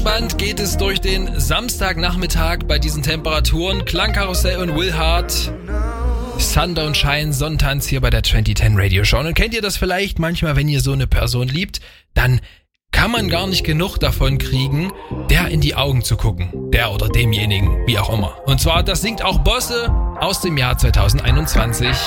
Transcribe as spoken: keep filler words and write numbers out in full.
entspannt geht es durch den Samstagnachmittag bei diesen Temperaturen. Klangkarussell und Will Hart. Sun Don't Shine, Sonnentanz hier bei der zwanzig zehn Radio Show. Und kennt ihr das vielleicht manchmal, wenn ihr so eine Person liebt, dann kann man gar nicht genug davon kriegen, der in die Augen zu gucken. Der oder demjenigen, wie auch immer. Und zwar, das singt auch Bosse aus dem Jahr zwanzig einundzwanzig.